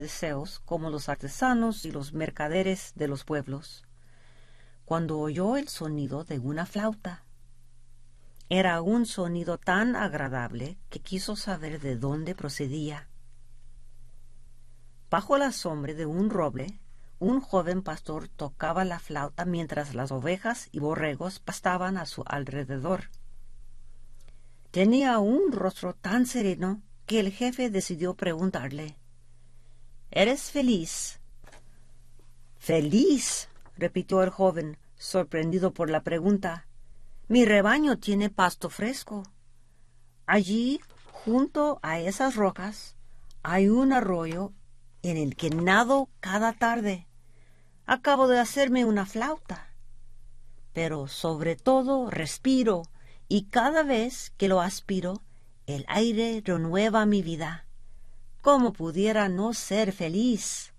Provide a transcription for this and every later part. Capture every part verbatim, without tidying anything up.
deseos como los artesanos y los mercaderes de los pueblos, cuando oyó el sonido de una flauta. Era un sonido tan agradable que quiso saber de dónde procedía. Bajo la sombra de un roble, un joven pastor tocaba la flauta mientras las ovejas y borregos pastaban a su alrededor. Tenía un rostro tan sereno que el jefe decidió preguntarle: ¿Eres feliz? —¿Feliz? —repitió el joven, sorprendido por la pregunta. Mi rebaño tiene pasto fresco. Allí, junto a esas rocas, hay un arroyo en el que nado cada tarde. Acabo de hacerme una flauta. Pero sobre todo respiro, y cada vez que lo aspiro, el aire renueva mi vida. ¿Cómo pudiera no ser feliz?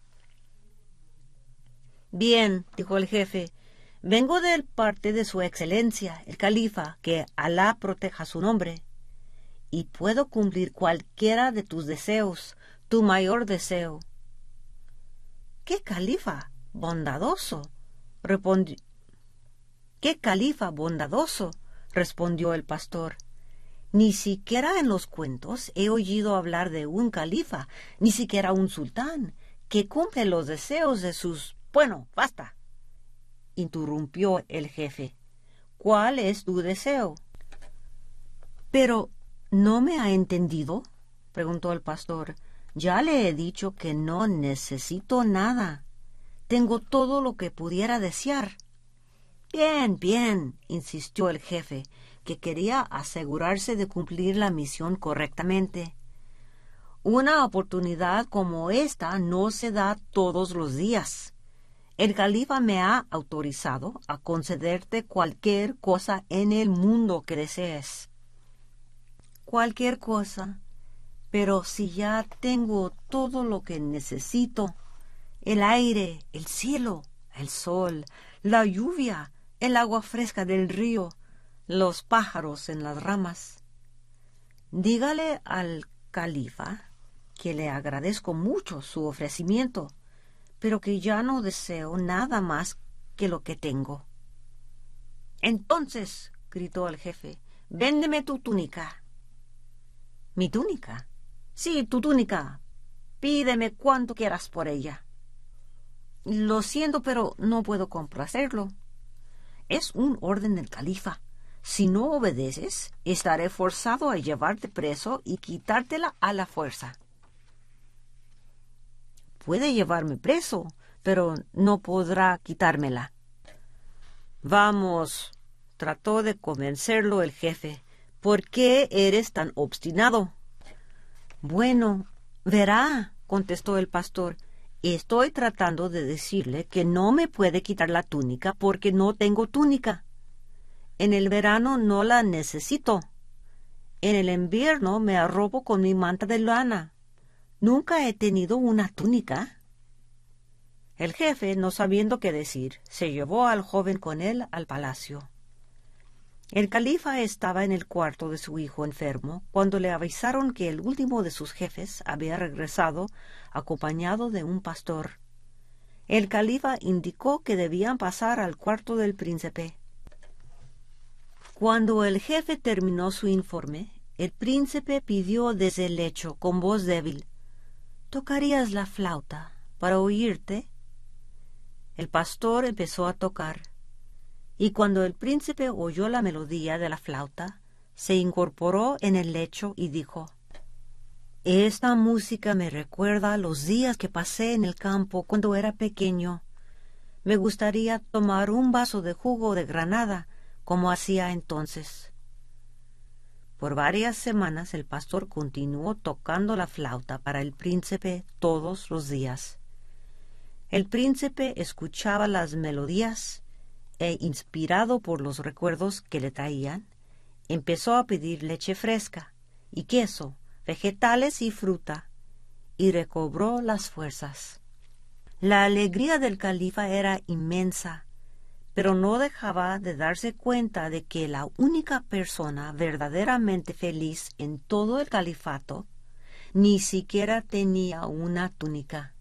Bien, dijo el jefe, vengo de parte de su excelencia, el califa, que Alá proteja su nombre, y puedo cumplir cualquiera de tus deseos, tu mayor deseo. ¿Qué califa bondadoso? Respondió. ¿Qué califa bondadoso? Respondió el pastor. Ni siquiera en los cuentos he oído hablar de un califa, ni siquiera un sultán, que cumple los deseos de sus... Bueno, basta, interrumpió el jefe. ¿Cuál es tu deseo? Pero, ¿no me ha entendido? Preguntó el pastor. Ya le he dicho que no necesito nada. Tengo todo lo que pudiera desear. Bien, bien, insistió el jefe, que quería asegurarse de cumplir la misión correctamente. Una oportunidad como esta no se da todos los días. El califa me ha autorizado a concederte cualquier cosa en el mundo que desees. Cualquier cosa, pero si ya tengo todo lo que necesito, el aire, el cielo, el sol, la lluvia, el agua fresca del río, los pájaros en las ramas. Dígale al califa que le agradezco mucho su ofrecimiento, pero que ya no deseo nada más que lo que tengo. Entonces, gritó el jefe, véndeme tu túnica. ¿Mi túnica? Sí, tu túnica. Pídeme cuanto quieras por ella. Lo siento, pero no puedo complacerlo. Es un orden del califa. Si no obedeces, estaré forzado a llevarte preso y quitártela a la fuerza. Puede llevarme preso, pero no podrá quitármela. Vamos, trató de convencerlo el jefe. ¿Por qué eres tan obstinado? Bueno, verá, contestó el pastor. Estoy tratando de decirle que no me puede quitar la túnica porque no tengo túnica. En el verano no la necesito. En el invierno me arropo con mi manta de lana. Nunca he tenido una túnica. El jefe, no sabiendo qué decir, se llevó al joven con él al palacio. El califa estaba en el cuarto de su hijo enfermo cuando le avisaron que el último de sus jefes había regresado acompañado de un pastor. El califa indicó que debían pasar al cuarto del príncipe. Cuando el jefe terminó su informe, el príncipe pidió desde el lecho con voz débil: ¿Tocarías la flauta para oírte? El pastor empezó a tocar, y cuando el príncipe oyó la melodía de la flauta, se incorporó en el lecho y dijo: Esta música me recuerda los días que pasé en el campo cuando era pequeño. Me gustaría tomar un vaso de jugo de granada, como hacía entonces. Por varias semanas el pastor continuó tocando la flauta para el príncipe todos los días. El príncipe escuchaba las melodías e, inspirado por los recuerdos que le traían, empezó a pedir leche fresca y queso, vegetales y fruta, y recobró las fuerzas. La alegría del califa era inmensa, pero no dejaba de darse cuenta de que la única persona verdaderamente feliz en todo el califato ni siquiera tenía una túnica.